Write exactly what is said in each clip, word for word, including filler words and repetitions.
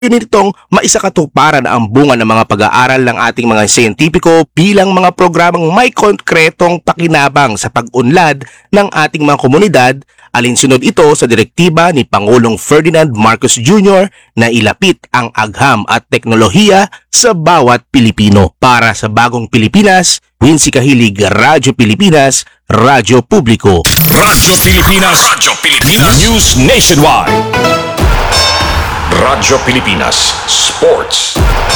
nitong maisakatuparan ang bunga ng mga pag-aaral ng ating mga siyentipiko bilang mga programang may konkretong pakinabang sa pag-unlad ng ating mga komunidad, alinsunod ito sa direktiba ni Pangulong Ferdinand Marcos Junior na ilapit ang agham at teknolohiya sa bawat Pilipino. Para sa Bagong Pilipinas, Wincy Kahilig, Radyo Pilipinas, Radyo Publiko. Radyo Pilipinas, Radyo Pilipinas, News Nationwide. Radyo Pilipinas Sports.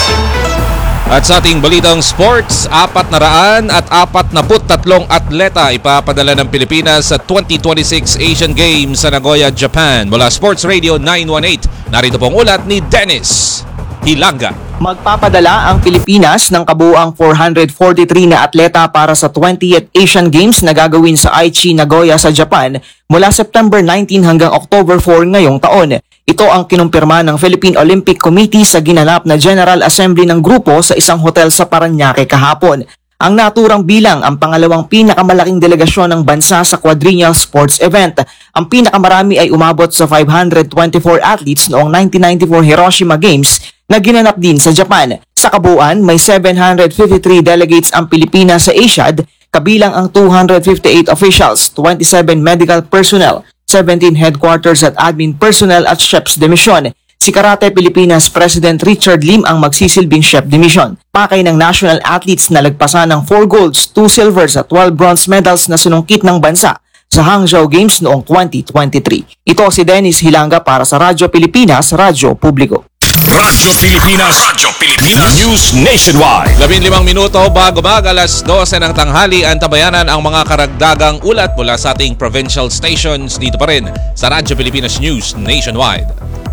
At sa ating balitang sports, apat na raan at apat na put tatlong atleta ipapadala ng Pilipinas sa twenty twenty-six Asian Games sa Nagoya, Japan. Mula Sports Radio nine one eight, narito pong ulat ni Dennis Hilanga. Magpapadala ang Pilipinas ng kabuuang four hundred forty-three na atleta para sa twentieth Asian Games na gagawin sa Aichi, Nagoya sa Japan mula September nineteen hanggang October four ngayong taon. Ito ang kinumpirma ng Philippine Olympic Committee sa ginanap na General Assembly ng grupo sa isang hotel sa Parañaque kahapon. Ang naturang bilang ang pangalawang pinakamalaking delegasyon ng bansa sa quadrennial sports event. Ang pinakamarami ay umabot sa five hundred twenty-four athletes noong nineteen ninety-four Hiroshima Games na ginanap din sa Japan. Sa kabuuan, may seven hundred fifty-three delegates ang Pilipinas sa ASIAD, kabilang ang two hundred fifty-eight officials, twenty-seven medical personnel, seventeen headquarters at admin personnel at chef's demission. Si Karate Pilipinas President Richard Lim ang magsisilbing chef demission. Pakay ng national athletes na lagpasan ng four golds, two silvers at twelve bronze medals na sinungkit ng bansa sa Hangzhou Games noong twenty twenty-three. Ito si Dennis Hilanga para sa Radyo Pilipinas, Radyo Publiko. Radyo Pilipinas, Radyo Pilipinas, News Nationwide. labinlimang minuto bago mag alas dose ng tanghali, antabayanan ang mga karagdagang ulat mula sa ating provincial stations dito pa rin sa Radyo Pilipinas News Nationwide.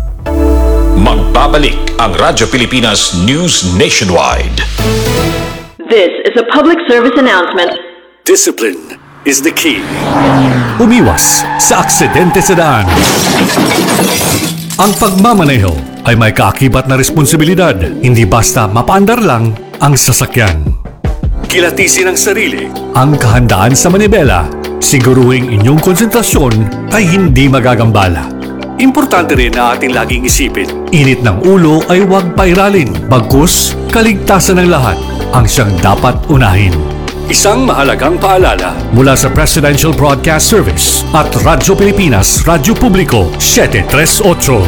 Magbabalik ang Radyo Pilipinas News Nationwide. This is a public service announcement. Discipline is the key. Umiwas sa aksidente sa daan. Ang pagmamaneho ay may kaakibat na responsibilidad, hindi basta mapaandar lang ang sasakyan. Kilatisin ang sarili, ang kahandaan sa manibela, siguruhing inyong konsentrasyon ay hindi magagambala. Importante rin na ating laging isipin, init ng ulo ay huwag pairalin, bagkus kaligtasan ng lahat ang siyang dapat unahin. Isang mahalagang paalala mula sa Presidential Broadcast Service at Radyo Pilipinas, Radyo Publiko, seven thirty-eight.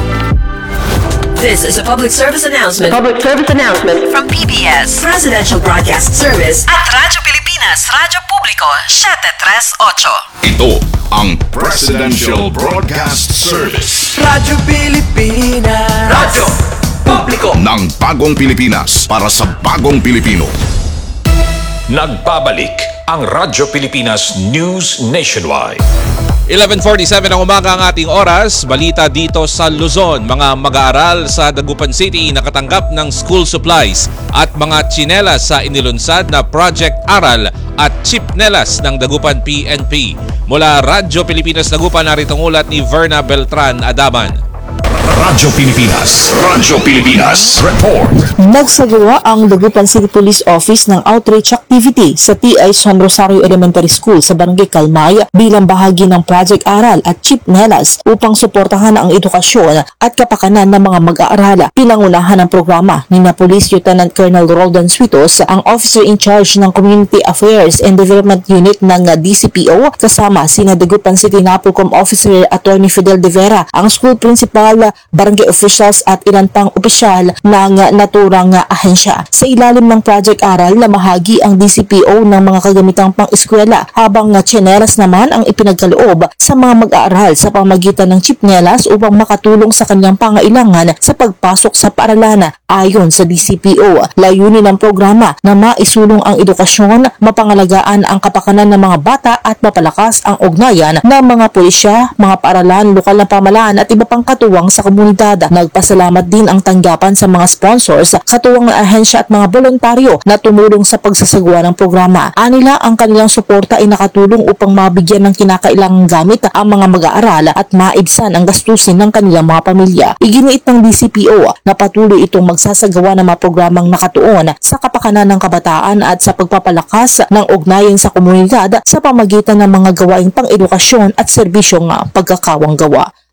This is a public service announcement. Public service announcement From P B S Presidential Broadcast Service at Radyo Pilipinas, Radyo Publiko, seven thirty-eight. Ito ang Presidential Broadcast Service Radyo Pilipinas, Radyo Publiko ng Bagong Pilipinas para sa Bagong Pilipino. Nagbabalik ang Radyo Pilipinas News Nationwide. eleven forty-seven ang umaga ang ating oras. Balita dito sa Luzon. Mga mag-aaral sa Dagupan City nakatanggap ng school supplies at mga tsinelas sa inilunsad na Project Aral at Chipnelas ng Dagupan P N P. Mula Radyo Pilipinas Dagupan, naritong ulat ni Verna Beltran Adaman. Radyo Pilipinas, Radyo Pilipinas Report. Nagsagawa ang Dagupan City Police Office ng outreach activity sa T I San Rosario Elementary School sa Barangay Calmay bilang bahagi ng Project Aral at Chipnelas upang suportahan ang edukasyon at kapakanan ng mga mag-aaral. Pinangunahan ng programa ni na Police Lieutenant Colonel Roldan Suitos, ang Officer in Charge ng Community Affairs and Development Unit ng D C P O, kasama sina Dagupan City Napolcom Officer Attorney Fidel De Vera, ang School Principal, barangay officials at ilan pang opisyal ng naturang ahensya. Sa ilalim ng Project Aral, namahagi ang D C P O ng mga kagamitang pang-eskwela, habang tsinelas naman ang ipinagkaloob sa mga mag-aaral sa pamagitan ng chipnelas upang makatulong sa kanilang pangailangan sa pagpasok sa paaralan. Ayon sa D C P O, layunin ng programa na maisulong ang edukasyon, mapangalagaan ang kapakanan ng mga bata at mapalakas ang ugnayan ng mga pulisya, mga paaralan, lokal na pamahalaan at iba pang katuwang sa komunidad. Nagpasalamat din ang tanggapan sa mga sponsors, katuwang na ahensya at mga voluntaryo na tumulong sa pagsasagawa ng programa. Anila, ang kanilang suporta ay nakatulong upang mabigyan ng kinakailangang gamit ang mga mag-aaral at maibsan ang gastusin ng kanilang mga pamilya. Iginiit ng D C P O na patuloy itong magsasagawa ng mga programang nakatuon sa kapakanan ng kabataan at sa pagpapalakas ng ugnayan sa komunidad sa pamagitan ng mga gawaing pang-edukasyon at serbisyong pagkakawang gawa.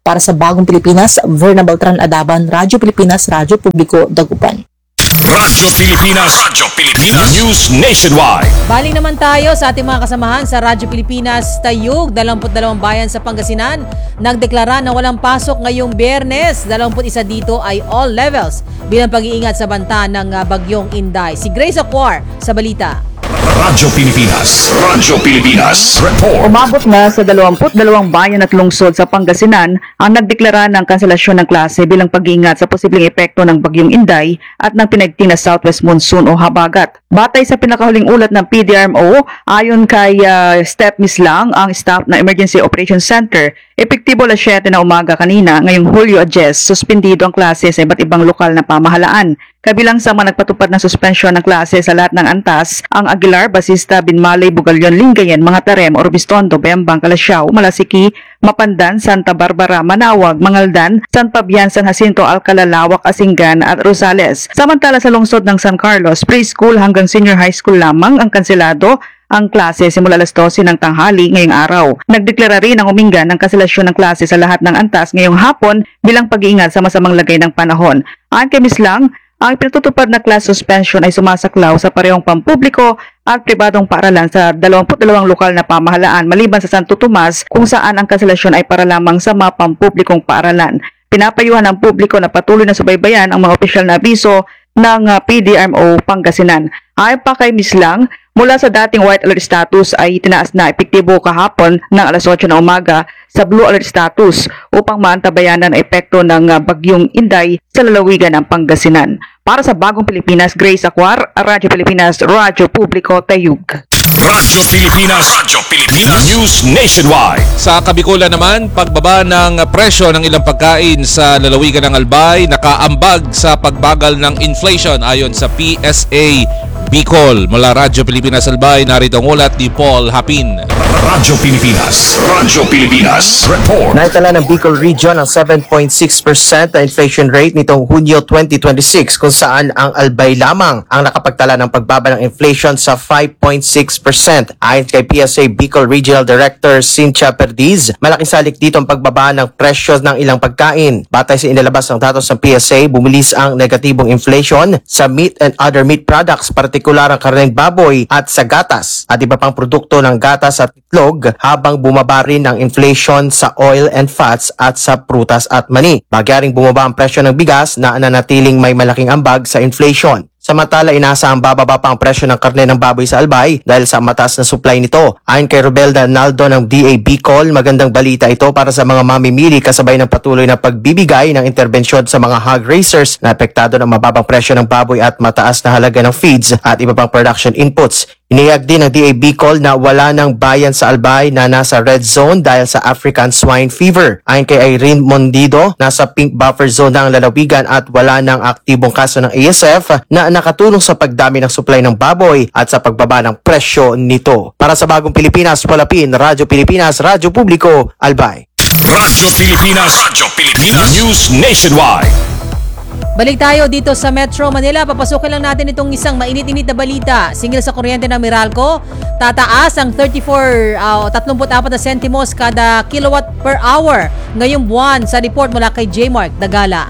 Para sa Bagong Pilipinas, Verna Beltran Adaban, Radyo Pilipinas, Radyo Publiko, Dagupan. Radyo Pilipinas. Radyo Pilipinas. News Nationwide. Baling naman tayo sa ating mga kasamahan sa Radyo Pilipinas Tayug. dalawampu't dalawang bayan sa Pangasinan nagdeklara na walang pasok ngayong Biyernes. dalawampu't isa dito ay all levels bilang pag-iingat sa banta ng uh, bagyong Inday. Si Grace Acuar sa balita. Radyo Pilipinas. Radyo Pilipinas. Report. Umabot na sa dalawampu't dalawang bayan at lungsod sa Pangasinan ang nagdeklara ng kanselasyon ng klase bilang pag-iingat sa posibleng epekto ng bagyong Inday at ng pinagting na southwest monsoon o habagat. Batay sa pinakahuling ulat ng P D R M O, ayon kay uh, Step Mislang, ang staff ng Emergency Operations Center, epektibo alas siyete na umaga kanina, ngayong Hulyo Adjes, suspendido ang klase sa iba't ibang lokal na pamahalaan. Kabilang sa mga nagpatupad ng suspensyon ng klase sa lahat ng antas, ang Aguilar, Basista, Binmalay, Bugalyon, Lingayen, Mga Tarem, Orbistondo, Bembang, Calasiao, Malasiki, Mapandan, Santa Barbara, Manawag, Mangaldan, San Fabian, San Jacinto, Alcala, Lawak, Asingan at Rosales. Samantala sa lungsod ng San Carlos, preschool hanggang senior high school lamang ang kanselado ang klase simula alas dose ng tanghali ngayong araw. Nagdeklara rin ang Umingan ng kanselasyon ng klase sa lahat ng antas ngayong hapon bilang pag-iingat sa masamang lagay ng panahon. Ayon kay Miz Lang, ang pinatutupad na class suspension ay sumasaklaw sa parehong pampubliko at pribadong paaralan sa dalawampu't dalawang lokal na pamahalaan maliban sa Santo Tomas kung saan ang kanselasyon ay para lamang sa mga pampublikong paaralan. Pinapayuhan ng publiko na patuloy na subaybayan ang mga opisyal na abiso ng uh, P D R M O Pangasinan. Ayon pa kay Miz Lang, mula sa dating white alert status ay tinaas na epektibo kahapon ng alas otso na umaga sa blue alert status upang maantabayanan ang epekto ng uh, bagyong Inday sa lalawigan ng Pangasinan. Para sa Bagong Pilipinas, Grace Acuar, Radyo Pilipinas, Radyo Publiko, Tayug. Radyo Pilipinas. Radyo Pilipinas. News Nationwide. Sa Kabikulan naman, pagbaba ng presyo ng ilang pagkain sa lalawigan ng Albay nakaambag sa pagbagal ng inflation ayon sa P S A Bicol. Mula Radyo Pilipinas Albay, narito ang ulat ni Paul Hapin. Radyo Pilipinas. Radyo Pilipinas. Report. Naitala ng Bicol Region ang seven point six percent na inflation rate nitong Hunyo twenty twenty-six kung saan ang Albay lamang ang nakapagtala ng pagbaba ng inflation sa five point six percent. Ayon kay P S A Bicol Regional Director Cynthia Perdiz, malaking salik dito ang pagbaba ng presyo ng ilang pagkain. Batay sa inilabas ng datos ng P S A, bumilis ang negatibong inflation sa meat and other meat products, partikular ang karneng baboy at sa gatas at iba pang produkto ng gatas at itlog, habang bumaba rin ang inflation sa oil and fats at sa prutas at mani. Bagyaring bumaba ang presyo ng bigas na nanatiling may malaking ambag sa inflation. Samantala, inaasahang bababa pa ang presyo ng karne ng baboy sa Albay dahil sa mataas na supply nito. Ayon kay Robelda Naldo ng D A Bicol, magandang balita ito para sa mga mamimili kasabay ng patuloy na pagbibigay ng interbensyon sa mga hog raisers na apektado ng mababang presyo ng baboy at mataas na halaga ng feeds at iba pang production inputs. Inihayag din ng D A Bicol na wala ng bayan sa Albay na nasa red zone dahil sa African swine fever. Ayon kay Irene Mondido, nasa pink buffer zone na ang lalawigan at wala ng aktibong kaso ng A S F na nakatulong sa pagdami ng supply ng baboy at sa pagbaba ng presyo nito. Para sa Bagong Pilipinas, Palapin, Radyo Pilipinas, Radyo Publiko, Albay. Radyo Pilipinas. Radyo Pilipinas. News Nationwide. Balik tayo dito sa Metro Manila. Papasukin lang natin itong isang mainit-init na balita. Singil sa kuryente ng Meralco, tataas ang thirty-four, uh, thirty-four na sentimos kada kilowatt per hour ngayong buwan, sa report mula kay J. Mark Dagala.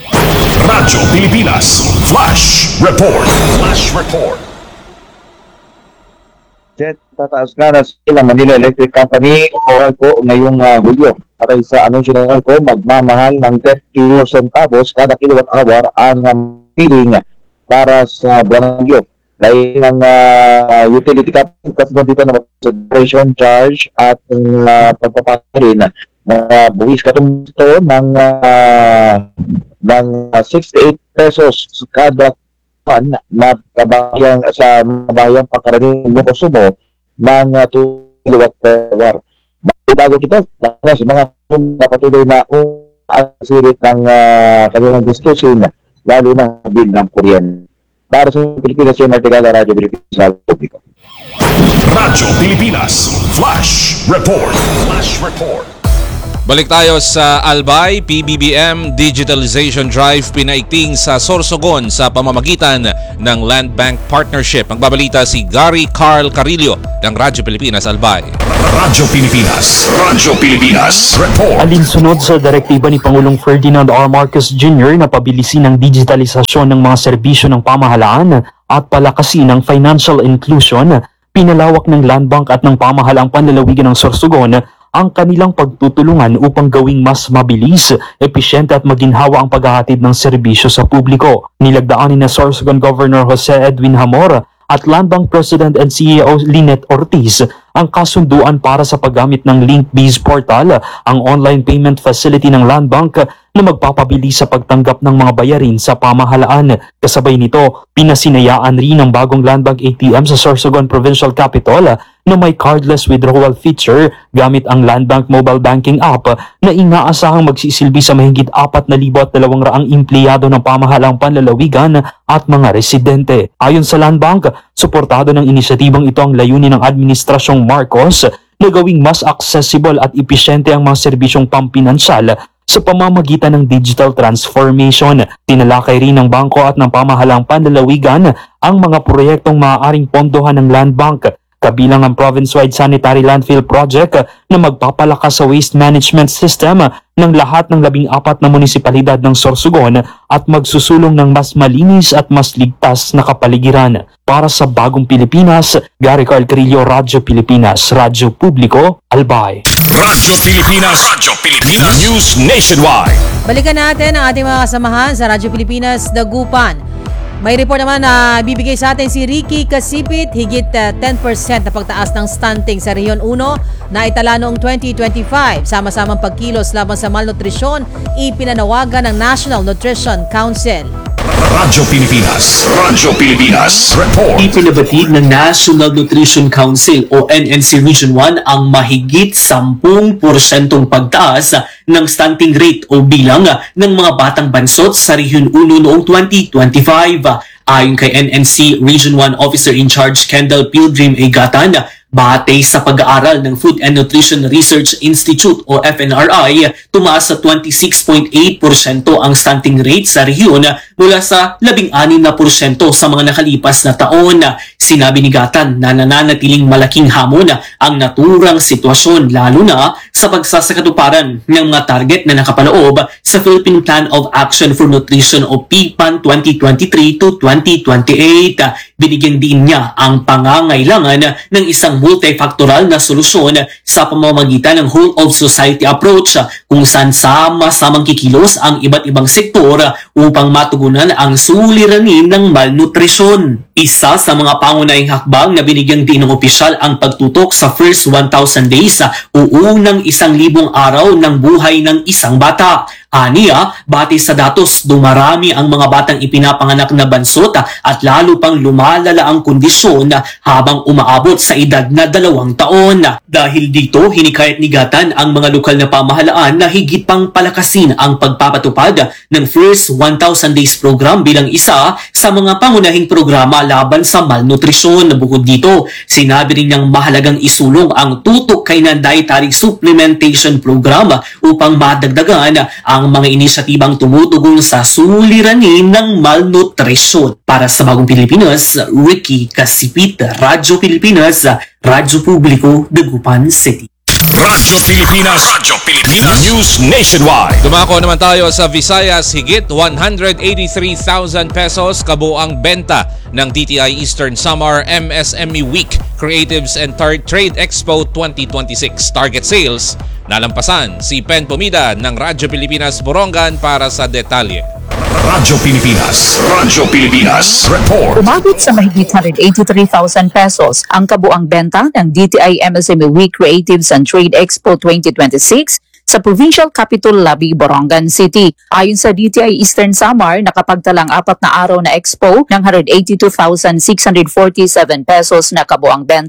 Radyo Pilipinas. Flash Report. Flash Report. Jet, tataas na na sila Manila Electric Company o Meralco ngayong uh, Hulyo. Para sa anunsyo ng Meralco, magmamahal ng thirty centavos kada kilowatt hour ang um, billing para sa buwan ng Hulyo. Dahil ng uh, utility company, kasunod dito na operation charge at uh, pagpaparin na uh, buwis katong ito ng, uh, ng uh, sixty-eight pesos kada na kabayang sa kabayang pagkaraniwang ng konsumo ng uh, two kilowatt per hour. Bago ito, sa mga napatuloy na kung asirit ng uh, kanilang gustusin, lalo na bill ng kuryente. Para sa Pilipinas, yung Martigala, Radyo Pilipinas, Radyo Publiko. Radyo Pilipinas, Flash Report. Flash Report. Balik tayo sa Albay. P B B M Digitalization Drive pinaigting sa Sorsogon sa pamamagitan ng Land Bank Partnership. Magbabalita si Gary Carl Carillo ng Radyo Pilipinas Albay. Radyo Pilipinas, Radyo Pilipinas, report. Alinsunod sa direktiba ni Pangulong Ferdinand R. Marcos Junior na pabilisin ang digitalisasyon ng mga serbisyo ng pamahalaan at palakasin ang financial inclusion, pinalawak ng Land Bank at ng pamahalaang panlalawigan ng Sorsogon ang kanilang pagtutulungan upang gawing mas mabilis, epesyente at maginhawa ang paghahatid ng serbisyo sa publiko. Nilagdaan ni na Sorsogon Governor Jose Edwin Hamor at Land Bank President and C E O Lynette Ortiz ang kasunduan para sa paggamit ng LinkBiz Portal, ang online payment facility ng Land Bank na magpapabilis sa pagtanggap ng mga bayarin sa pamahalaan. Kasabay nito, pinasinayaan rin ang bagong Land Bank A T M sa Sorsogon Provincial Capital na may cardless withdrawal feature gamit ang Land Bank mobile banking app na inaasahang magsisilbi sa mahigit apat na libo at dalawang raang empleyado ng pamahalang panlalawigan at mga residente. Ayon sa Land Bank, suportado ng inisyatibang ito ang layunin ng Administrasyong Marcos na gawing mas accessible at epesyente ang mga serbisyong pampinansyal sa pamamagitan ng digital transformation. Tinalakay rin ng bangko at ng pamahalang panlalawigan ang mga proyektong maaaring pondohan ng Land Bank, kabilang ang province-wide sanitary landfill project na magpapalakas sa waste management system ng lahat ng labing apat na munisipalidad ng Sorsogon at magsusulong ng mas malinis at mas ligtas na kapaligiran. Para sa Bagong Pilipinas, Gary Carl Carillo, Radyo Pilipinas, Radyo Publiko, Albay. Radyo Pilipinas, Radyo Pilipinas, News Nationwide. Balikan natin ang ating mga kasamahan sa Radyo Pilipinas, Dagupan. May report naman na bibigay sa atin si Ricky Kasipit, higit uh, ten percent na pagtaas ng stunting sa Rehiyon one na itala noong twenty twenty-five. Sama-samang pagkilos laban sa malnutrisyon, ipinanawagan ng National Nutrition Council. Radyo Pilipinas, Radyo Pilipinas, report. Ipinabatid ng National Nutrition Council o N N C Region one ang mahigit ten porsyentong pagtaas ng stunting rate o bilang ng mga batang bansot sa Rehiyon one noong twenty twenty-five. Ayon kay N N C Region one Officer in Charge Kendall Pilgrim Egatan, batay sa pag-aaral ng Food and Nutrition Research Institute o F N R I, tumaas sa twenty-six point eight porsyento ang stunting rate sa rehiyon mula sa labing anim na porsyento sa mga nakalipas na taon. Sinabi ni Gatan na nananatiling malaking hamon ang naturang sitwasyon, lalo na sa pagsasakatuparan ng mga target na nakapaloob sa Philippine Plan of Action for Nutrition o P P A N twenty twenty-three to twenty twenty-eight. Binigyan din niya ang pangangailangan ng isang multifactorial na solusyon sa pamamagitan ng whole of society approach kung saan sama-samang kikilos ang iba't ibang sektor upang matugunan ang suliranin ng malnutrisyon. Isa sa mga pangunahing hakbang na binigyan din ng opisyal ang pagtutok sa first one thousand days o unang isang libong araw ng buhay ng isang bata. Aniya, batay sa datos, dumarami ang mga batang ipinapanganak na bansot at lalo pang lumalala ang kondisyon habang umaabot sa edad na dalawang taon. Dahil dito, hinikayat ni Gatan ang mga lokal na pamahalaan na higit pang palakasin ang pagpapatupad ng First one thousand Days Program bilang isa sa mga pangunahing programa laban sa malnutrisyon. Bukod dito, sinabi rin niyang mahalagang isulong ang tutok kay ng Dietary Supplementation Program upang madagdagan ang mga inisyatibang tumutugon sa suliranin ng malnutrisyon. Para sa Bagong Pilipinas, Ricky Kasipit, Radyo Pilipinas, Radyo Publiko, Dagupan City. Radyo Pilipinas, Radyo Pilipinas, News Nationwide. Dumako naman tayo sa Visayas, higit one hundred eighty-three thousand pesos kabuang benta ng D T I Eastern Samar M S M E Week Creatives and Trade Expo twenty twenty-six. Target sales nalampasan. Si Pen Pomida ng Radyo Pilipinas Borongan para sa detalye. Radyo Pilipinas, Radyo Pilipinas, report. Umabot sa mahigit one hundred eighty-three thousand pesos ang kabuang benta ng D T I M S M E Week Creatives and Trade Expo twenty twenty-six sa Provincial Capital Labi, Borongan City. Ayon sa D T I Eastern Samar, nakapagtalang apat na araw na expo ng one hundred eighty-two thousand six hundred forty-seven pesos na kabuang benta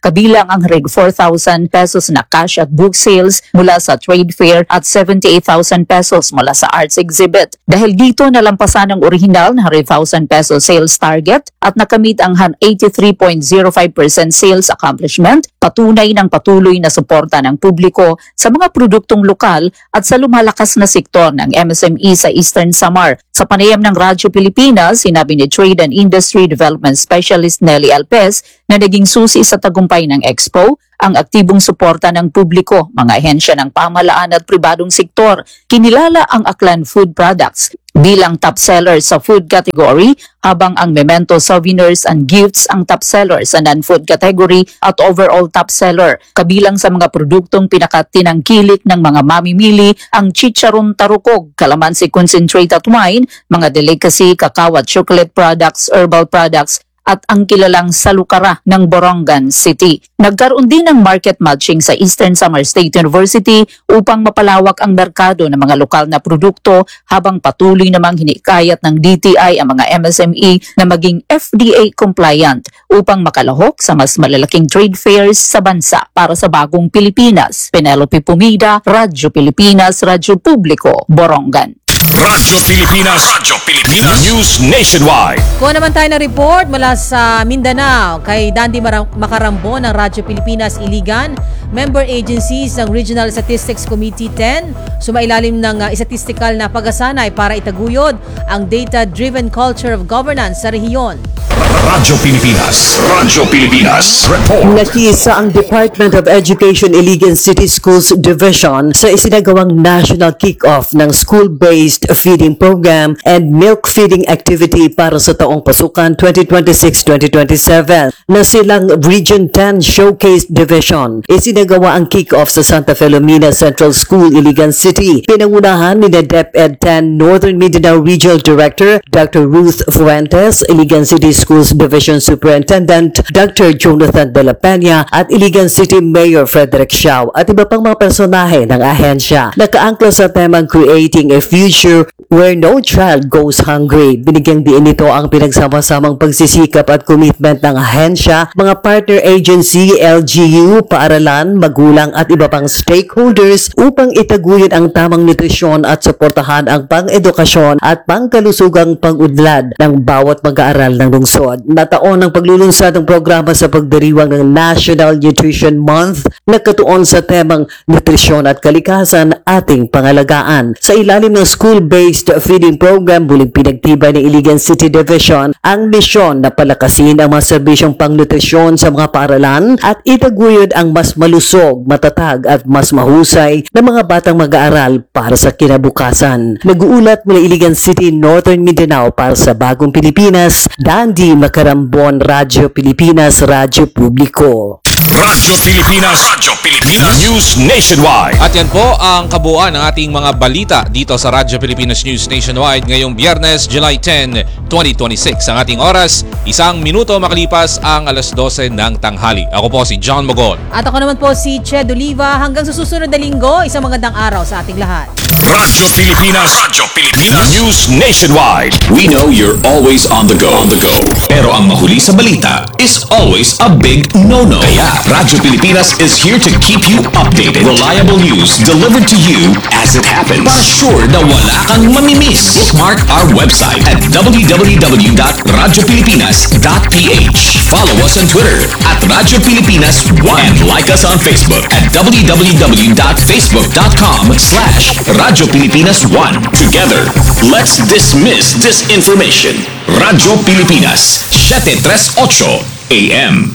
kabilang ang higit four thousand pesos na cash at book sales mula sa trade fair at seventy-eight thousand pesos mula sa arts exhibit. Dahil dito nalampasan ang orihinal na one hundred thousand pesos sales target at nakamit ang eighty-three point zero five percent sales accomplishment, patunay ng patuloy na suporta ng publiko sa mga produktong lokal at sa lumalakas na sektor ng M S M E sa Eastern Samar. Sa panayam ng Radyo Pilipinas, sinabi ni Trade and Industry Development Specialist Nelly Alpez na naging susi sa tagumpay ng Expo ang aktibong suporta ng publiko, mga ahensya ng pamahalaan at pribadong sektor. Kinilala ang Aklan Food Products bilang top seller sa food category, habang ang Memento Souvenirs and Gifts ang top seller sa non-food category at overall top seller. Kabilang sa mga produktong pinakatinangkilik ng mga mamimili ang chicharon tarukog, calamansi concentrate at wine, mga delicacy, cacao at chocolate products, herbal products, at ang kilalang salukara ng Borongan City. Nagkaroon din ng market matching sa Eastern Samar State University upang mapalawak ang merkado ng mga lokal na produkto, habang patuloy namang hinikayat ng D T I ang mga M S M E na maging F D A compliant upang makalahok sa mas malalaking trade fairs sa bansa. Para sa Bagong Pilipinas, Penelope Pumida, Radyo Pilipinas, Radyo Publiko, Borongan. Radyo Pilipinas, Radyo Pilipinas, News Nationwide. Kuha naman tayo ng report mula sa Mindanao kay Dandy Macarambo ng Radyo Pilipinas Iligan, member agencies ng Regional Statistics Committee ten, sumailalim ng uh, statistical na pag-asanay para itaguyod ang data-driven culture of governance sa rehiyon. Radyo Pilipinas, Radyo Pilipinas, report. Nakisa ang Department of Education Iligan City Schools Division sa isinagawang national kick-off ng school-based feeding program and milk feeding activity para sa taong pasukan twenty twenty-six twenty twenty-seven na silang Region ten Showcase Division. Isinagawa ang kick-off sa Santa Filomena Central School, Iligan City. Pinangunahan ni DepEd ten Northern Mindanao Regional Director Doctor Ruth Fuentes, Iligan City Schools Division Superintendent Doctor Jonathan De La Peña at Iligan City Mayor Frederick Xiao at iba pang mga personahe ng ahensya. Nakaangkla sa temang Creating a Future Where No Child Goes Hungry. Binigyang diin nito ang pinagsama-samang pagsisikap at commitment ng ahensya, mga partner agency, L G U, paaralan, magulang at iba pang stakeholders upang itaguyod ang tamang nutrisyon at suportahan ang pang-edukasyon at pangkalusugang pang-udlad ng bawat mag-aaral ng lungsod. Nataon ang paglulunsad ng programa sa pagdiriwang ng National Nutrition Month na katuon sa temang nutrisyon at kalikasan ating pangalagaan. Sa ilalim ng school-based feeding program, muling pinagtibay ng Iligan City Division ang misyon na palakasin ang mga serbisyong pangnutrisyon sa mga paaralan at itaguyod ang mas malusog, matatag at mas mahusay na mga batang mag-aaral para sa kinabukasan. Nag-uulat mula Iligan City, Northern Mindanao para sa Bagong Pilipinas, Dandy Macarambon, Radyo Pilipinas, Radyo Publiko. Radyo Pilipinas, Radyo Pilipinas, News Nationwide. At yan po ang kabuuan ng ating mga balita dito sa Radyo Pilipinas News Nationwide ngayong Biyernes, July tenth, twenty twenty-six. Ang ating oras, isang minuto makalipas ang alas dose ng tanghali. Ako po si John Mogol. At ako naman po si Ched Oliva. Hanggang sa susunod na linggo, isang magandang araw sa ating lahat. Radyo Pilipinas, Radyo Pilipinas, News Nationwide. We know you're always on the go, on the go. Pero ang mahuli sa balita is always a big no-no. Kaya Radyo Pilipinas is here to keep you updated. Reliable news delivered to you as it happens. Para sure na wala kang mamimiss. Bookmark our website at w w w dot radyo pilipinas dot p h. Follow us on Twitter at Radyo Pilipinas one and like us on Facebook at w w w dot facebook dot com slash Radyo Pilipinas one. Together, let's dismiss disinformation. Radyo Pilipinas, seven thirty-eight A M.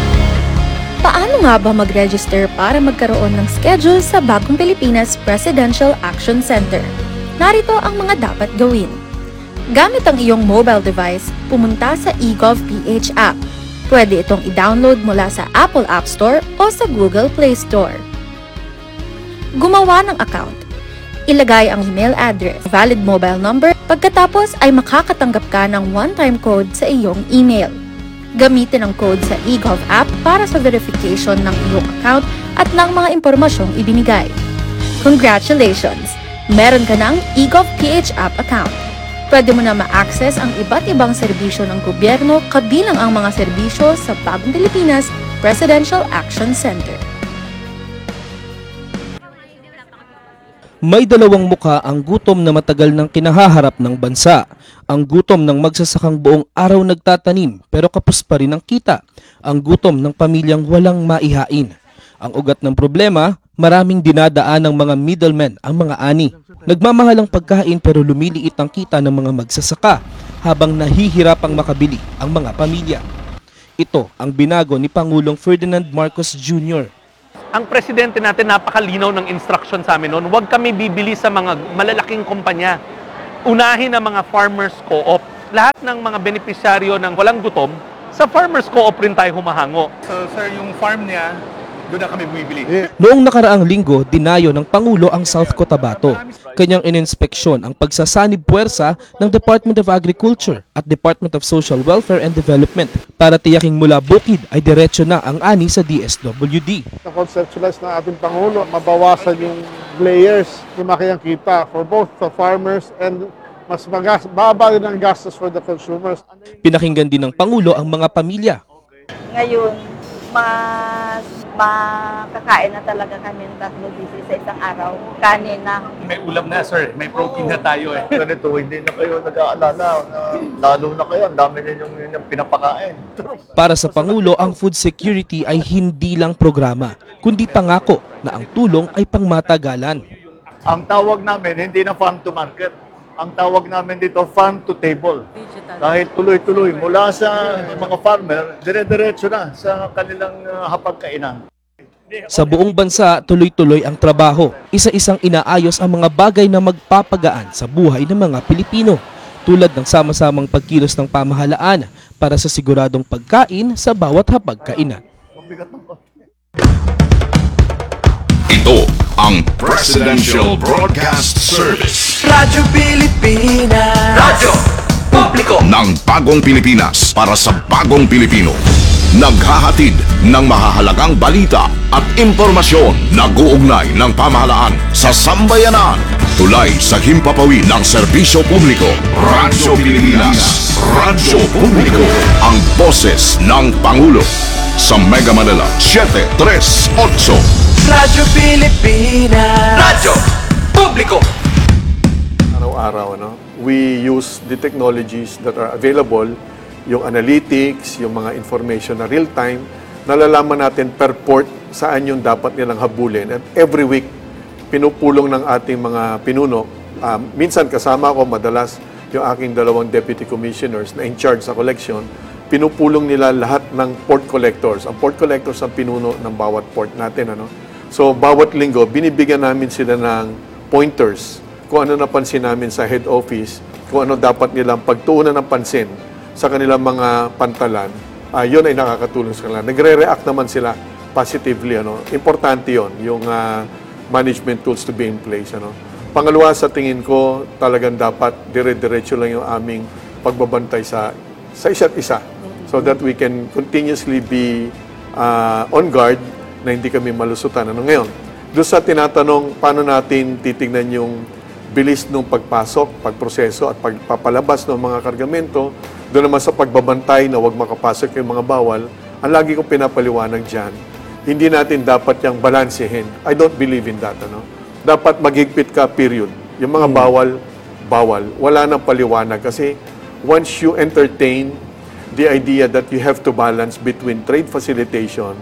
Paano nga ba mag-register para magkaroon ng schedule sa Bagong Pilipinas Presidential Action Center? Narito ang mga dapat gawin. Gamit ang iyong mobile device, pumunta sa eGovPH app. Pwede itong i-download mula sa Apple App Store o sa Google Play Store. Gumawa ng account. Ilagay ang email address, valid mobile number, pagkatapos ay makakatanggap ka ng one-time code sa iyong email. Gamitin ang code sa eGov app para sa verification ng iyong account at ng mga impormasyong ibinigay. Congratulations! Meron ka ng eGovPH app account. Pwede mo na ma-access ang iba't ibang serbisyo ng gobyerno kabilang ang mga serbisyo sa Bagong Pilipinas Presidential Action Center. May dalawang mukha ang gutom na matagal nang kinahaharap ng bansa. Ang gutom ng magsasakang buong araw nagtatanim pero kapos pa rin ang kita. Ang gutom ng pamilyang walang maihain. Ang ugat ng problema, maraming dinadaan ng mga middlemen ang mga ani. Nagmamahal ang pagkain pero lumiliit ang kita ng mga magsasaka habang nahihirapang makabili ang mga pamilya. Ito ang binago ni Pangulong Ferdinand Marcos Junior Ang presidente natin napakalinaw ng instruction sa amin noon, huwag kami bibili sa mga malalaking kumpanya. Unahin ang mga farmers co-op. Lahat ng mga benepisyaryo ng walang gutom, sa farmers co-op rin tayo humahango. So sir, yung farm niya, doon na kami bumibili. Noong nakaraang linggo, dinayo ng Pangulo ang South Cotabato. Kanyang ininspeksyon ang pagsasanib puwersa ng Department of Agriculture at Department of Social Welfare and Development para tiyaking mula bukid ay diretso na ang ani sa D S W D. Na-conceptualize na ating Pangulo, mabawasan yung layers, lumaki ang kita for both the farmers and mas magas, baba din ang gastos for the consumers. Pinakinggan din ng Pangulo ang mga pamilya. Ngayon, mas makakain na talaga kami ng tatlo beses sa isang araw. Kanin na. May ulam na sir, may protein na tayo eh. Ganito, hindi na kayo nag-aalala. Na, lalo na kayo, ang dami ninyong yung pinapakain. Para sa Pangulo, ang food security ay hindi lang programa, kundi pangako na ang tulong ay pangmatagalan. Ang tawag namin, hindi na farm to market. Ang tawag namin dito, farm to table. Dahil tuloy-tuloy, mula sa mga farmer, dire-diretso na sa kanilang uh, hapagkainan. Sa buong bansa, tuloy-tuloy ang trabaho. Isa-isang inaayos ang mga bagay na magpapagaan sa buhay ng mga Pilipino, tulad ng sama-samang pagkilos ng pamahalaan para sa siguradong pagkain sa bawat hapagkainan. Ito ang Presidential Broadcast Service. Radyo Pilipinas. Radyo Publiko Ng bagong Pilipinas para sa bagong Pilipino. Naghahatid ng mahahalagang balita at impormasyon na guugnay ng pamahalaan sa sambayanan. Tulay sa himpapawid ng serbisyo publiko. Radyo Pilipinas. Radyo Publiko. Ang boses ng Pangulo. Sa Mega Manila, seven tres eight. Radyo Pilipinas. Radyo Publiko. Araw-araw, no? We use the technologies that are available, yung analytics, yung mga information na real-time, nalalaman natin per port saan yung dapat nilang habulin. At every week, pinupulong ng ating mga pinuno. Um, minsan kasama ko, madalas yung aking dalawang deputy commissioners na in charge sa collection, pinupulong nila lahat ng port collectors. Ang port collectors ang pinuno ng bawat port natin. Ano? So, bawat linggo, binibigyan namin sila ng pointers kung ano napansin namin sa head office, kung ano dapat nilang pagtuunan ng pansin sa kanilang mga pantalan. Uh, yun ay nakakatulong sa kanila. Nagre-react naman sila positively. Ano? Importante yun, yung uh, management tools to be in place. Ano? Pangalawa, sa tingin ko, talagang dapat dire-diretso lang yung aming pagbabantay sa, sa isa't isa so that we can continuously be uh, on guard na hindi kami malusutan. Ano ngayon? Doon sa tinatanong, paano natin titignan yung bilis ng pagpasok, pagproseso at pagpapalabas ng mga kargamento, doon naman sa pagbabantay na huwag makapasok yung mga bawal, ang lagi kong pinapaliwanag dyan, hindi natin dapat yung balansehin. I don't believe in that. Ano? Dapat maghigpit ka, period. Yung mga bawal, bawal. Wala nang paliwanag kasi once you entertain the idea that you have to balance between trade facilitation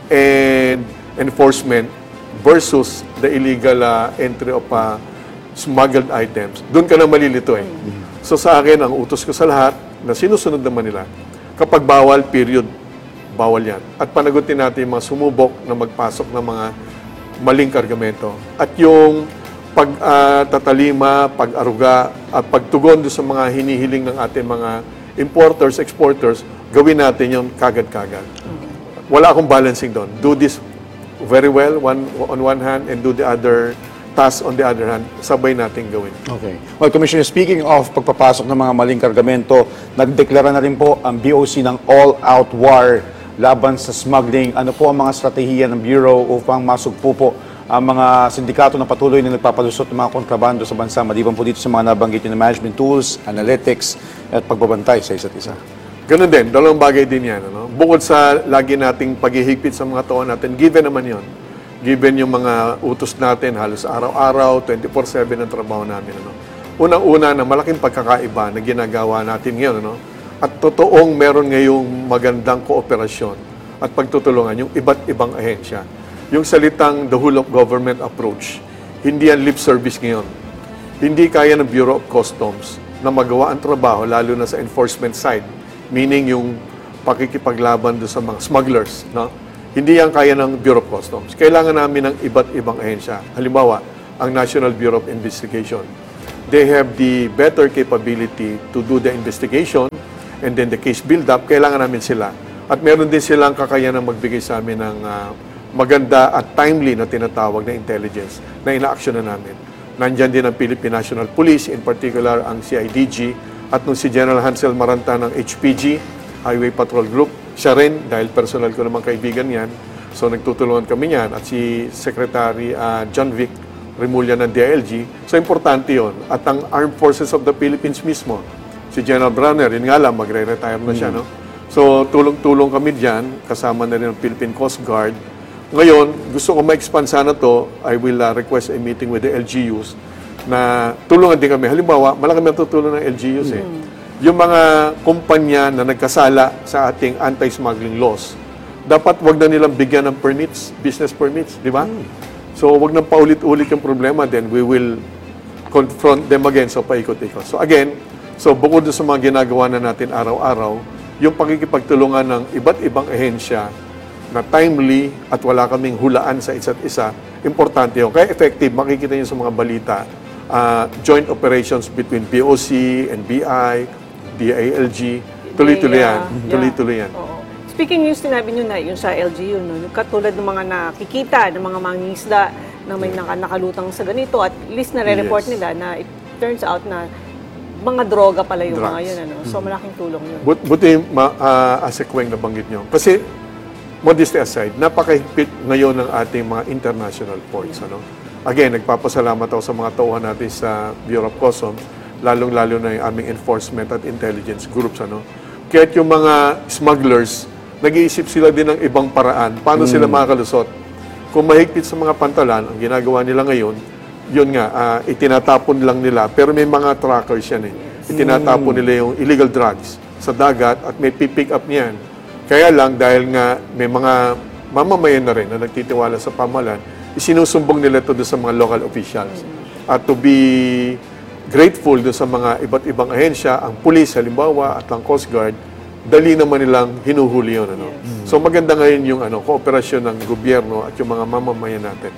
and enforcement versus the illegal uh, entry of uh, smuggled items, doon ka na malilito eh. So sa akin, ang utos ko sa lahat, na sinusunod naman nila, kapag bawal, period, bawal yan. At panagutin natin yung mga sumubok na magpasok ng mga maling kargamento. At yung pag-tatalima, uh, pag-aruga, at pagtugon doon sa mga hinihiling ng ating mga importers, exporters, gawin natin yung kagad-kagad. Wala akong balancing doon. Do this very well one, on one hand and do the other task on the other hand, sabay natin gawin. Okay. Well, Commissioner, speaking of pagpapasok ng mga maling kargamento, nagdeklara na rin po ang B O C ng all-out war laban sa smuggling. Ano po ang mga strategiya ng Bureau upang masugpo po ang mga sindikato na patuloy na nagpapalusot ng mga kontrabando sa bansa, maliban po dito sa mga nabanggit yung management tools, analytics, at pagbabantay sa isa't isa? Ganun din, dalawang bagay din yan. Ano? Bukod sa lagi nating paghihigpit sa mga tao natin, given naman yon. Given yung mga utos natin, halos araw-araw, twenty-four seven ang trabaho namin. Ano? Unang-una na malaking pagkakaiba na ginagawa natin ngayon. Ano? At totoong meron ngayong magandang kooperasyon at pagtutulungan yung iba't ibang ahensya. Yung salitang the whole of government approach, hindi yan lip service ngayon. Hindi kaya ng Bureau of Customs na magawa ang trabaho, lalo na sa enforcement side. Meaning yung pakikipaglaban doon sa mga smugglers. No? Hindi yan kaya ng Bureau of Customs. Kailangan namin ng iba't ibang ahensya. Halimbawa, ang National Bureau of Investigation. They have the better capability to do the investigation and then the case build-up. Kailangan namin sila. At meron din silang kakayanang magbigay sa amin ng uh, maganda at timely na tinatawag na intelligence na ina-action na namin. Nandyan din ang Philippine National Police, in particular ang C I D G, at nung si General Hansel Maranta ng H P G, Highway Patrol Group, siya rin, dahil personal ko namang kaibigan yan, so nagtutulungan kami yan, at si Secretary uh, John Vic Remulla ng D I L G, so importante yon. At ang Armed Forces of the Philippines mismo, si General Brunner, yun nga lang, magre-retire na siya, no? So tulong-tulong kami dyan, kasama na rin ang Philippine Coast Guard. Ngayon, gusto ko ma-expand sana to, I will uh, request a meeting with the L G Us, na tulungan din kami. Halimbawa, malaki matutulong ng L G Us eh. Mm. Yung mga kumpanya na nagkasala sa ating anti-smuggling laws, dapat wag na nilang bigyan ng permits, business permits, di ba? Mm. So, wag nang paulit-ulit yung problema, then we will confront them again, so paikot-ikot. So again, so bukod sa mga ginagawa na natin araw-araw, yung pakikipagtulungan ng iba't ibang ahensya na timely at wala kaming hulaan sa isa't isa, importante yun. Kaya effective, makikita nyo sa mga balita, Uh, joint operations between B O C, N B I, D I L G, tuloy-tuloy yan. Yeah. Tuloy-tuloy yan. Oo. Speaking yung sinabi nyo na, yung sa L G U, no, katulad ng mga nakikita, ng mga mangingisda na may naka, nakalutang sa ganito, at least nare-report Yes. nila na it turns out na mga droga pala yung Drugs. mga yun. Ano? So malaking tulong yun. But, buti, ma, uh, as a kweng nabanggit nyo. Kasi, modesty aside, napakahigpit ngayon ng ating mga international ports. Ano? Again, nagpapasalamat ako sa mga tauhan natin sa Bureau of Customs, lalong-lalo na yung aming enforcement at intelligence groups. Ano? Kaya't yung mga smugglers, nag-iisip sila din ng ibang paraan. Paano Mm. sila makalusot? Kung mahigpit sa mga pantalan, ang ginagawa nila ngayon, yun nga, uh, itinatapon lang nila. Pero may mga trackers yan eh. Itinatapon Mm. nila yung illegal drugs sa dagat at may pipick up niyan. Kaya lang, dahil nga may mga mamamayan na rin na nagtitiwala sa pamahalaan, isinusumbong nila ito sa mga local officials. At to be grateful doon sa mga iba't ibang ahensya, ang police halimbawa at ang Coast Guard, dali naman nilang hinuhuli yun. Ano? So maganda ngayon yung ano, kooperasyon ng gobyerno at yung mga mamamayan natin.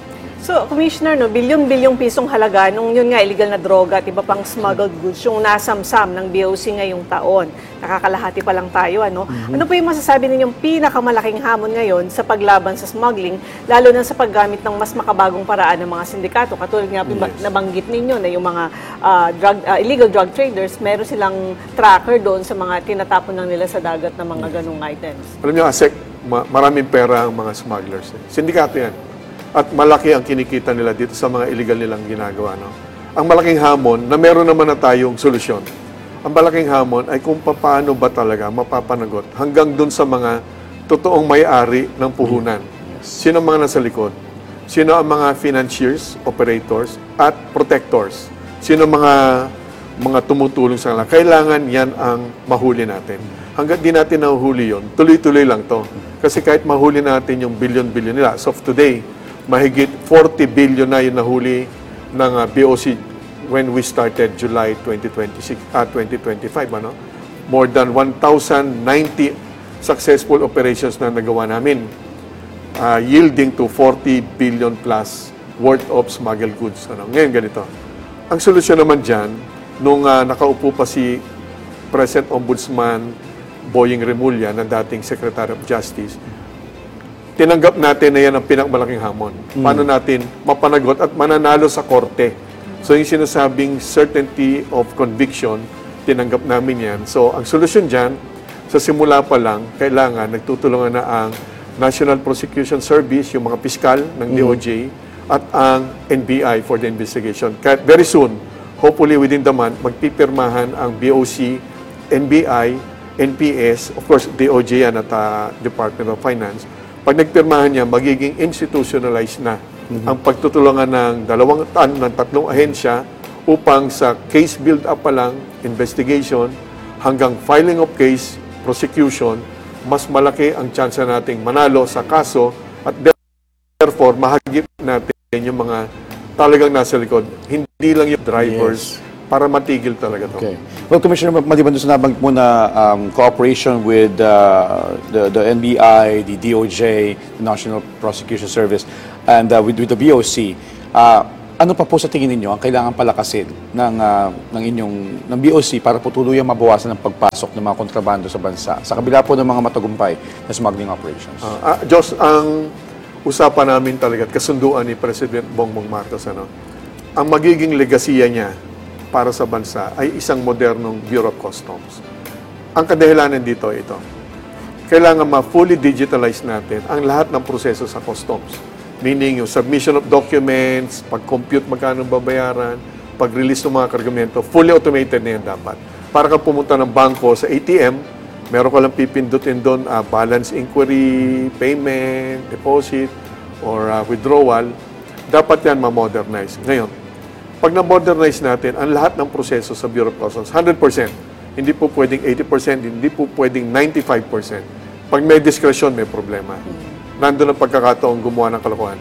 So, Commissioner, no, bilyon-bilyong pisong halaga nung yun nga, illegal na droga at iba pang smuggled goods yung nasamsam ng B O C ngayong taon. Nakakalahati pa lang tayo, ano? Mhm. Ano po yung masasabi ninyong pinakamalaking hamon ngayon sa paglaban sa smuggling, lalo na sa paggamit ng mas makabagong paraan ng mga sindikato? Katulad nga, yes. nabanggit ninyo na yung mga uh, drug, uh, illegal drug traders, meron silang tracker doon sa mga tinatapon lang nila sa dagat na mga ganung items. Alam niyo, Asek, ma- maraming pera ang mga smugglers. Eh. Sindikato yan. At malaki ang kinikita nila dito sa mga illegal nilang ginagawa. No? Ang malaking hamon, na meron naman na tayong solusyon, ang malaking hamon ay kung paano ba talaga mapapanagot hanggang dun sa mga totoong may-ari ng puhunan. Sino ang mga nasa likod? Sino ang mga financiers, operators, at protectors? Sino ang mga mga tumutulong sa kanila? Kailangan yan ang mahuli natin. Hanggang di natin nahuhuli yun, tuloy-tuloy lang to. Kasi kahit mahuli natin yung billion-billion nila, as of today, mahigit forty billion na yung nahuli ng uh, B O C when we started July twenty twenty-six, uh, twenty twenty-five. Ano? More than one thousand ninety successful operations na nagawa namin, uh, yielding to forty billion plus worth of smuggled goods. Ano? Ngayon ganito. Ang solusyon naman dyan, nung uh, nakaupo pa si President Ombudsman Boying Remulla na dating Secretary of Justice, tinanggap natin na yan ang pinakamalaking hamon. Mm. Paano natin mapanagot at mananalo sa korte. So yung sinasabing certainty of conviction, tinanggap namin yan. So ang solusyon dyan, sa simula pa lang, kailangan nagtutulungan na ang National Prosecution Service, yung mga piskal ng D O J, mm. at ang N B I for the investigation. Kaya very soon, hopefully within the month, magpipirmahan ang B O C, N B I, N P S, of course, D O J yan at uh, Department of Finance. Pag nagpirmahan niya, magiging institutionalized na ang pagtutulungan ng dalawang tan ng tatlong ahensya upang sa case build-up pa lang, investigation, hanggang filing of case, prosecution, mas malaki ang tsansa nating manalo sa kaso at therefore, mahagip natin yung mga talagang nasa likod. Hindi lang yung drivers para matigil talaga to. Okay. Well, Commissioner, maliban doon sa nabanggit mo na um, cooperation with uh, the, the N B I, the D O J, the National Prosecution Service, and uh, with, with the B O C, uh, ano pa po sa tingin ninyo ang kailangan palakasin ng, uh, ng inyong ng B O C para po tuluyang mabawasan ang pagpasok ng mga kontrabando sa bansa sa kabila po ng mga matagumpay na smuggling operations? Uh, uh, Diyos, ang usapan namin talaga at kasunduan ni President Bongbong Marcos, ano, ang magiging legasiya niya para sa bansa ay isang modernong Bureau of Customs. Ang kadahilanan dito ay ito. Kailangan ma-fully digitalize natin ang lahat ng proseso sa customs. Meaning yung submission of documents, pag-compute magkano babayaran, pag-release ng mga kargamento, fully automated na yan dapat. Para ka pumunta ng bangko sa A T M, meron ka lang pipindutin doon uh, balance inquiry, payment, deposit, or uh, withdrawal. Dapat yan ma-modernize. Ngayon, pag na-modernize natin ang lahat ng proseso sa Bureau of Customs, one hundred percent. Hindi po pwedeng eighty percent, hindi po pwedeng ninety-five percent. Pag may diskresyon, may problema. Nandun ang pagkakataong gumawa ng kalokohan.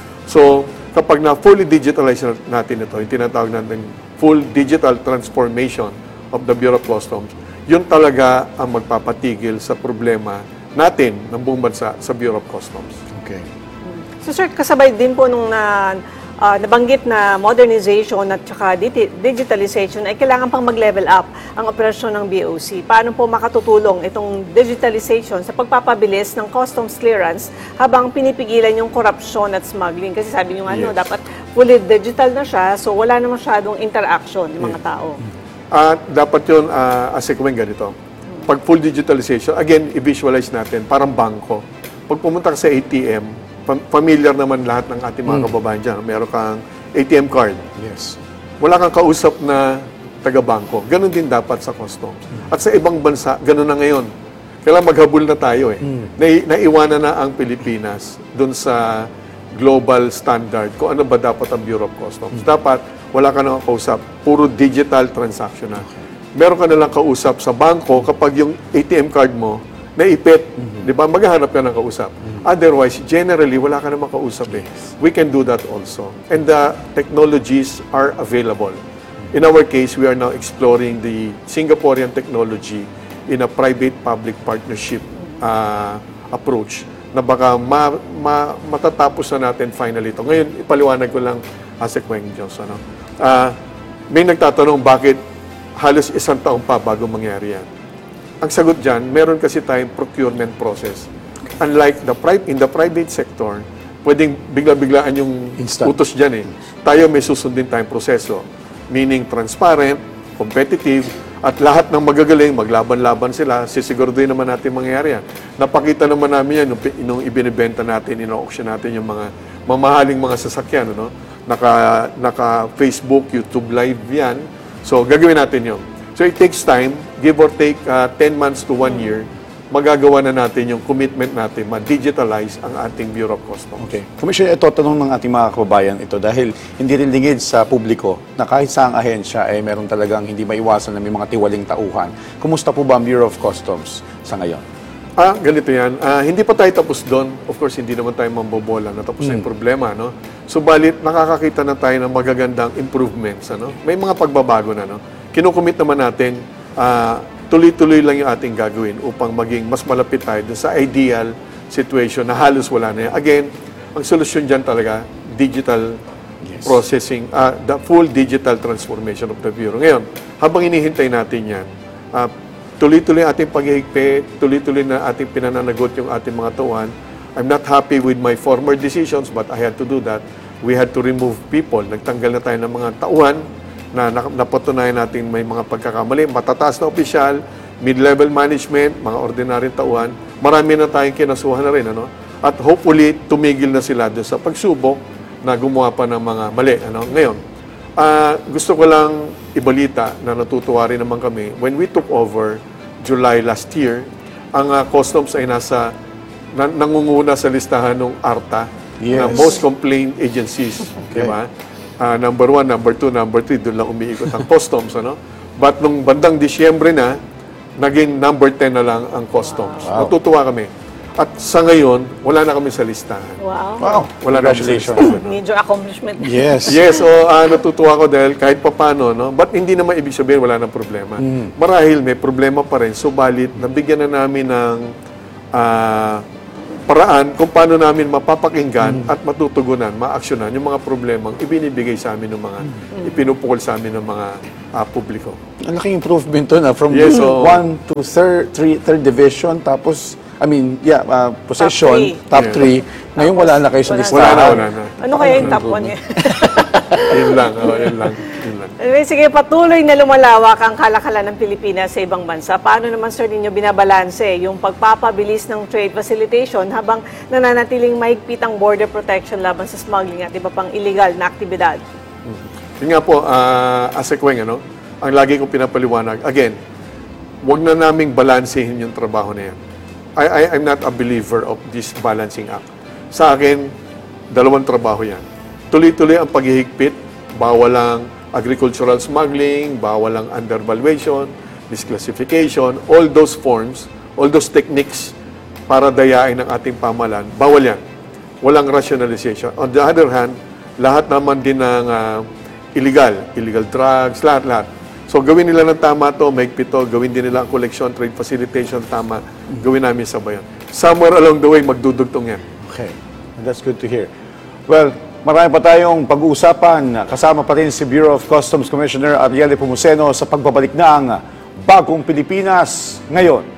So, kapag na-fully digitalize natin ito, yung tinatawag natin full digital transformation of the Bureau of Customs, yun talaga ang magpapatigil sa problema natin ng buong bansa sa Bureau of Customs. Okay. So sir, kasabay din po nung na, uh, nabanggit na modernization at saka digi- digitalization ay kailangan pang mag-level up ang operasyon ng B O C. Paano po makatutulong itong digitalization sa pagpapabilis ng customs clearance habang pinipigilan yung korupsyon at smuggling? Kasi sabi nyo nga, Yes. no, dapat fully digital na siya, so wala na masyadong interaction ng mga tao. At dapat yun, uh, as a ganito. Pag full digitalization, again, i-visualize natin, parang bangko. Pag pumunta ka sa A T M, fam- familiar naman lahat ng ating mga Mm. kababayan dyan. Meron kang A T M card. Yes. Wala kang kausap na taga-bangko. Ganon din dapat sa customs. At sa ibang bansa, ganon na ngayon. Kailangan maghabol na tayo eh. Nai- naiwanan na ang Pilipinas dun sa global standard kung ano ba dapat ang Bureau of Customs. Dapat wala ka nang kausap. Puro digital transaction na. Meron ka nalang kausap sa bangko kapag yung A T M card mo naipit. Di ba? Maghahanap ka ng kausap. Otherwise, generally, wala ka namang kausap eh. We can do that also. And the technologies are available. In our case, we are now exploring the Singaporean technology in a private-public partnership uh, approach na baka ma, ma, matatapos na natin finally ito. Ngayon, ipaliwanag ko lang as a Kweng Diyos. Ano? Uh, may nagtatanong bakit halos isang taon pa bago mangyari yan. Ang sagot dyan, meron kasi tayong procurement process. Unlike the pri- in the private sector, pwedeng bigla-biglaan yung Instant. utos dyan eh. Tayo may susundin tayong proseso. Meaning transparent, competitive, at lahat ng magagaling, maglaban-laban sila, sisiguraduhin naman natin mangyayari yan. Napakita naman namin yan nung, nung ibinibenta natin, ino-auction natin yung mga mamahaling mga sasakyan. Ano? Naka, naka Facebook, YouTube Live yan. So, gagawin natin yun. So, it takes time, give or take uh, ten months to one year, magagawa na natin yung commitment natin, ma-digitalize ang ating Bureau of Customs. Okay. Commissioner, ito, tanong ng ating mga kababayan ito dahil hindi rin lingid sa publiko na kahit saang ahensya ay eh, meron talagang hindi maiwasan na may mga tiwaling tauhan. Kumusta po ba ang Bureau of Customs sa ngayon? Ah, ganito yan. Ah, hindi pa tayo tapos doon. Of course, hindi naman tayo mambobola na tapos na yung problema. No? Subalit, nakakakita na tayo ng magagandang improvements. Ano? May mga pagbabago na. No? Kinukumit naman natin, ah, tuloy-tuloy lang yung ating gagawin upang maging mas malapit tayo dun sa ideal situation na halos wala na yan. Again, ang solusyon dyan talaga, digital yes. processing, uh, the full digital transformation of the Bureau. Ngayon, habang inihintay natin yan, uh, tuloy-tuloy ating paghihigpit, tuloy-tuloy na ating pinananagot yung ating mga tauhan. I'm not happy with my former decisions, but I had to do that. We had to remove people. Nagtanggal na tayo ng mga tauhan, na napatunayan natin may mga pagkakamali, matataas na opisyal, mid-level management, mga ordinaryong tauhan, marami na tayong kinasuhan na rin. Ano? At hopefully, tumigil na sila doon sa pagsubok na gumawa pa ng mga mali. Ano? Ngayon, uh, gusto ko lang ibalita na natutuwa rin naman kami. When we took over, July last year, ang uh, customs ay nasa na, nangunguna sa listahan ng ARTA na Yes. most complaint agencies, di ba? Ah, number one, number two, number three, doon lang umiikot ang customs, ano? But nung bandang Disyembre na, naging number ten na lang ang customs. Wow. Natutuwa kami. At sa ngayon, wala na kami sa listahan. Wow. Wow. Wala na kami sa Congratulations. listahan. Major accomplishment. Yes. Yes, so ah, natutuwa ko dahil kahit papano, no? But hindi naman ibig sabihin wala nang problema. Mm. Marahil may problema pa rin, subalit nabigyan na namin ng ah, paraan kung paano namin mapapakinggan at matutugunan, maaksyonan yung mga problemang ibinibigay sa amin ng mga, ipinupukol sa amin ng mga ah, publiko. Ang laking improvement to na from Yes, so- one to third, three, third division, tapos, I mean, yeah, uh, possession, three. top Yeah. three. Ngayon wala na kayo sa Wala na. Wala listahan. na, wala na. Ano kaya yung top one niya? Yun lang, oh, yun lang, yun lang. Anyway, sige, patuloy na lumalawak ang kalakalan ng Pilipinas sa ibang bansa. Paano naman, sir, ninyo binabalanse yung pagpapabilis ng trade facilitation habang nananatiling mahigpit ang border protection laban sa smuggling at iba pang illegal na aktibidad? Yun nga po, uh, as a Kweng, ano, ang lagi kong pinapaliwanag, again, wag na naming balansehin yung trabaho na yan. I, I, I'm not a believer of this balancing act. Sa akin, dalawang trabaho yan. Tuloy-tuloy ang paghihigpit, bawal ang agricultural smuggling, bawal ang undervaluation, misclassification, all those forms, all those techniques para dayain ng ating pamalan, bawal yan. Walang rationalization. On the other hand, lahat naman din ng uh, illegal, illegal drugs, lahat-lahat. So gawin nila ng tama to, mahigpit to, gawin din nila ang collection, trade facilitation, tama, gawin namin sabayan. Somewhere along the way, magdudugtong yan. Okay. That's good to hear. Well, marami pa tayong pag-uusapan. Kasama pa rin si Bureau of Customs Commissioner Arielle Pumuseno sa pagbabalik ng Bagong Pilipinas ngayon.